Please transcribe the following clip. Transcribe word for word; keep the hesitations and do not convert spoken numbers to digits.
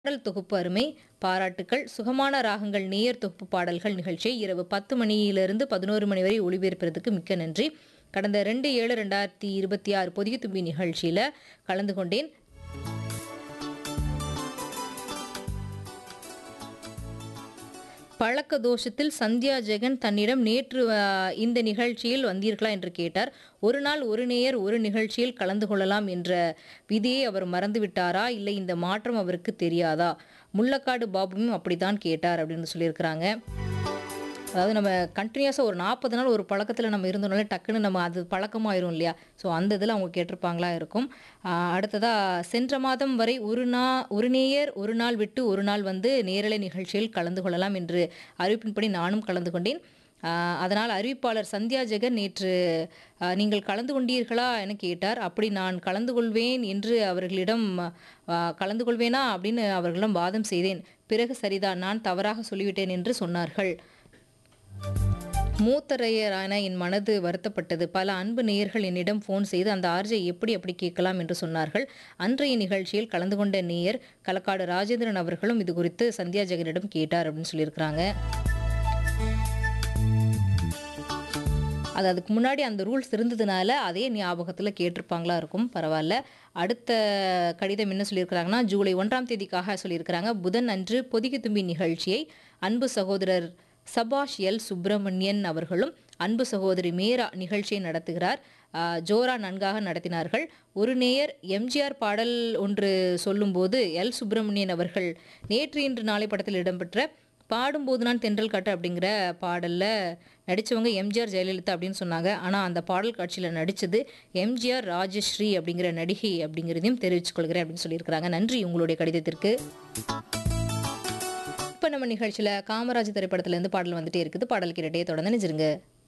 பாடல் தொகுப்பு அருமை பாராட்டுக்கள். சுகமான ராகங்கள் நேயர் தொகுப்பு பாடல்கள் நிகழ்ச்சியை இரவு பத்து மணியிலிருந்து பதினொன்று மணி வரை ஒளிபரப்புறதுக்கு மிக்க நன்றி. கடந்த ரெண்டு ஏழு ரெண்டாயிரத்தி இருபத்தி ஆறு பொதிகை தும்பி நிகழ்ச்சியில் கலந்து கொண்டேன். பழக்க தோஷத்தில் சந்தியா ஜெகன் தன்னிடம் நேற்று அஹ், இந்த நிகழ்ச்சியில் வந்தீர்களா என்று கேட்டார். ஒரு நாள் ஒரு நேயர் ஒரு நிகழ்ச்சியில் கலந்து கொள்ளலாம் என்ற விதியை அவர் மறந்துவிட்டாரா, இல்லை இந்த மாற்றம் அவருக்கு தெரியாதா? முள்ளக்காடு பாபுவும் அப்படித்தான் கேட்டார் அப்படின்னு சொல்லியிருக்கிறாங்க. அதாவது நம்ம கண்டினியூஸாக ஒரு நாற்பது நாள் ஒரு பழக்கத்தில் நம்ம இருந்தோம்னாலே டக்குன்னு நம்ம அது பழக்கமாயிரும் இல்லையா? ஸோ அந்த இதில் அவங்க கேட்டிருப்பாங்களா இருக்கும். ஆஹ் அடுத்ததா சென்ற மாதம் வரை ஒரு நா ஒரு நேயர் ஒரு நாள் விட்டு ஒரு நாள் வந்து நேரலை நிகழ்ச்சியில் கலந்து கொள்ளலாம் என்று அறிவிப்பின்படி நானும் கலந்து கொண்டேன். ஆஹ் அதனால் அறிவிப்பாளர் சந்தியா ஜெகன் நேற்று ஆஹ் நீங்கள் கலந்து கொண்டீர்களா என கேட்டார். அப்படி நான் கலந்து கொள்வேன் என்று அவர்களிடம் ஆஹ் கலந்து கொள்வேனா அப்படின்னு அவர்களிடம் வாதம் செய்தேன். பிறகு சரிதான், நான் தவறாக சொல்லிவிட்டேன் என்று சொன்னார்கள். மூத்தரையரான என் மனது வருத்தப்பட்டது. பல அன்பு நேயர்கள் என்னிடம் ஃபோன் செய்து அந்த ஆர்ஜை எப்படி அப்படி கேட்கலாம் என்று சொன்னார்கள். அன்றைய நிகழ்ச்சியில் கலந்து கொண்ட நேயர் களக்காடு ராஜேந்திரன் அவர்களும் இது குறித்து சந்தியா ஜெகனிடம் கேட்டார் அப்படின்னு சொல்லியிருக்கிறாங்க. அது அதுக்கு முன்னாடி அந்த ரூல்ஸ் இருந்ததுனால அதே ஞாபகத்தில் கேட்டிருப்பாங்களா இருக்கும். பரவாயில்ல. அடுத்த கடிதம் என்ன சொல்லியிருக்கிறாங்கன்னா, ஜூலை ஒன்றாம் தேதிக்காக சொல்லியிருக்கிறாங்க. புதன் அன்று பொதிகை தும்பி நிகழ்ச்சியை அன்பு சகோதரர் சபாஷ் எல் சுப்பிரமணியன் அவர்களும் அன்பு சகோதரி மேரா நிகழ்ச்சியை நடத்துகிறார். ஆஹ் ஜோரா நன்காக நடத்தினார்கள். ஒரு நேயர் எம்ஜிஆர் பாடல் ஒன்று சொல்லும்போது எல் சுப்பிரமணியன் அவர்கள் நேற்று இன்று நாளை படத்தில் இடம்பெற்ற பாடும்போது நான் தென்றல் காட்டு அப்படிங்கிற பாடலில் நடித்தவங்க எம்ஜிஆர் ஜெயலலிதா அப்படின்னு சொன்னாங்க. ஆனால் அந்த பாடல் காட்சியில் நடித்தது எம்ஜிஆர் ராஜஸ்ரீ அப்படிங்கிற நடிகை அப்படிங்கிறதையும் தெரிவித்துக் கொள்கிறேன் அப்படின்னு சொல்லியிருக்கிறாங்க. நன்றி உங்களுடைய கடிதத்திற்கு. இப்போ நம்ம நிகழ்ச்சியில் காமராஜ் திரைப்படத்திலேருந்து பாடல் வந்துட்டே இருக்குது. பாடல் கேட்டுட்டே தொடர்ந்து நினைச்சிருங்க.